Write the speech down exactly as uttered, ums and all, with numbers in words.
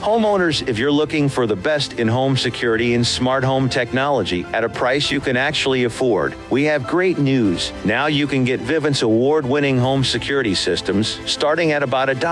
Homeowners, if you're looking for the best in home security and smart home technology at a price you can actually afford, we have great news. Now you can get Vivint's award-winning home security systems starting at about a dollar.